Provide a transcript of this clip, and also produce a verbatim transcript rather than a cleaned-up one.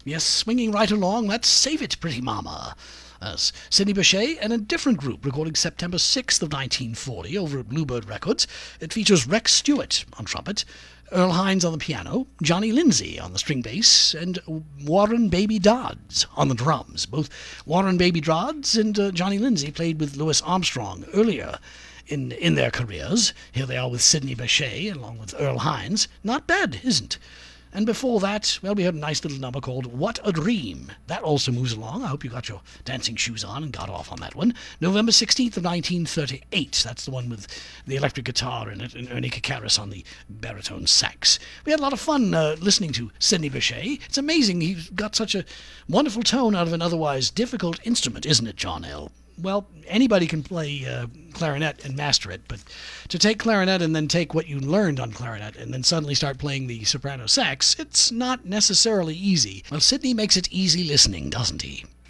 Yes, swinging right along, that's Save It, Pretty Mama. As Sidney Bechet and a different group recording September sixth of nineteen forty over at Bluebird Records. It features Rex Stewart on trumpet, Earl Hines on the piano, Johnny Lindsay on the string bass, and Warren Baby Dodds on the drums. Both Warren Baby Dodds and uh, Johnny Lindsay played with Louis Armstrong earlier in in their careers. Here they are with Sidney Bechet along with Earl Hines. Not bad, isn't? And before that, well, we had a nice little number called What a Dream. That also moves along. I hope you got your dancing shoes on and got off on that one. November sixteenth of nineteen thirty-eight. That's the one with the electric guitar in it and Ernie Kakaris on the baritone sax. We had a lot of fun uh, listening to Sidney Bechet. It's amazing he's got such a wonderful tone out of an otherwise difficult instrument, isn't it, John L.? Well, anybody can play uh, clarinet and master it, but to take clarinet and then take what you learned on clarinet and then suddenly start playing the soprano sax, it's not necessarily easy. Well, Sidney makes it easy listening, doesn't he?